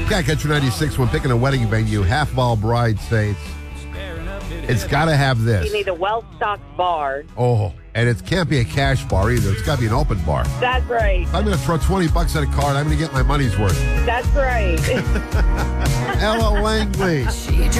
Cat Country 96, when picking a wedding venue, half of all brides say it's got to have this. You need a well-stocked bar. Oh, and it can't be a cash bar either. It's got to be an open bar. That's right. If I'm going to throw $20 at a card, I'm going to get my money's worth. That's right. Ella Langley.